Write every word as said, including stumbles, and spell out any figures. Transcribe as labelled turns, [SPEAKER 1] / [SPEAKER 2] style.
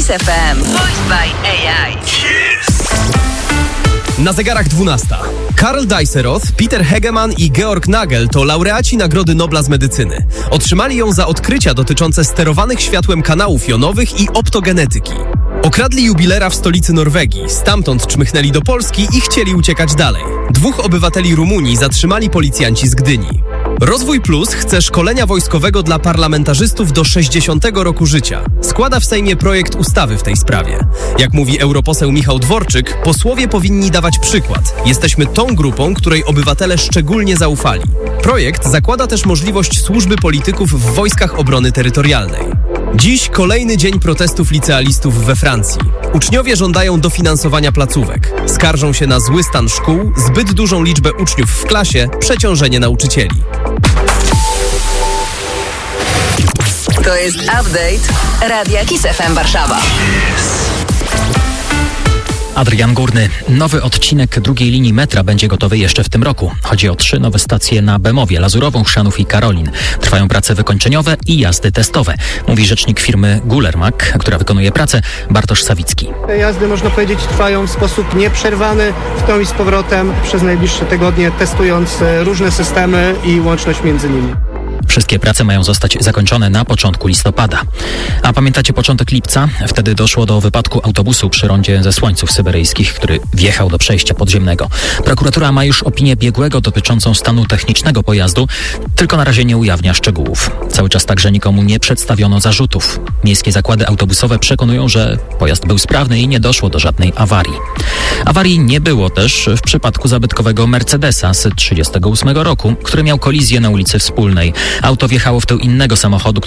[SPEAKER 1] Kiss F M. Voiced by A I.
[SPEAKER 2] Na zegarach dwunasta. Karl Dijsselroth, Peter Hegeman i Georg Nagel to laureaci Nagrody Nobla z medycyny. Otrzymali ją za odkrycia dotyczące sterowanych światłem kanałów jonowych i optogenetyki. Okradli jubilera w stolicy Norwegii, stamtąd czmychnęli do Polski i chcieli uciekać dalej. Dwóch obywateli Rumunii zatrzymali policjanci z Gdyni. Rozwój Plus chce szkolenia wojskowego dla parlamentarzystów do sześćdziesiątego roku życia. Składa w Sejmie projekt ustawy w tej sprawie. Jak mówi europoseł Michał Dworczyk, posłowie powinni dawać przykład. Jesteśmy tą grupą, której obywatele szczególnie zaufali. Projekt zakłada też możliwość służby polityków w wojskach obrony terytorialnej. Dziś kolejny dzień protestów licealistów we Francji. Uczniowie żądają dofinansowania placówek. Skarżą się na zły stan szkół, zbyt dużą liczbę uczniów w klasie, przeciążenie nauczycieli.
[SPEAKER 1] To jest update Radia Kiss F M Warszawa.
[SPEAKER 3] Adrian Górny. Nowy odcinek drugiej linii metra będzie gotowy jeszcze w tym roku. Chodzi o trzy nowe stacje na Bemowie, Lazurową, Chrzanów i Karolin. Trwają prace wykończeniowe i jazdy testowe, mówi rzecznik firmy Gulermak, która wykonuje pracę, Bartosz Sawicki.
[SPEAKER 4] Te jazdy, można powiedzieć, trwają w sposób nieprzerwany, w tą i z powrotem przez najbliższe tygodnie, testując różne systemy i łączność między nimi.
[SPEAKER 3] Wszystkie prace mają zostać zakończone na początku listopada. A pamiętacie początek lipca? Wtedy doszło do wypadku autobusu przy rondzie ze Słońców Syberyjskich, który wjechał do przejścia podziemnego. Prokuratura ma już opinię biegłego dotyczącą stanu technicznego pojazdu, tylko na razie nie ujawnia szczegółów. Cały czas także nikomu nie przedstawiono zarzutów. Miejskie zakłady autobusowe przekonują, że pojazd był sprawny i nie doszło do żadnej awarii. Awarii nie było też w przypadku zabytkowego Mercedesa z tysiąc dziewięćset trzydziestego ósmego roku, który miał kolizję na ulicy Wspólnej. Auto wjechało w tył innego samochodu,